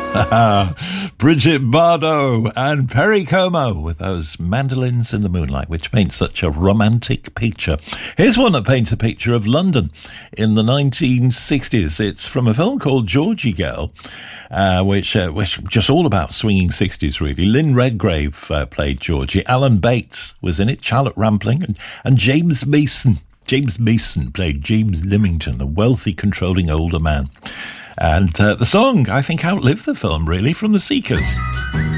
Bridget Bardot and Perry Como with those mandolins in the moonlight, which paints such a romantic picture. Here's one that paints a picture of London in the 1960s. It's from a film called Georgie Girl, which just all about swinging 60s, really. Lynn Redgrave played Georgie. Alan Bates was in it, Charlotte Rampling, and James Mason. James Mason played James Lymington, a wealthy, controlling older man. And the song, I think, outlived the film, really, from the Seekers.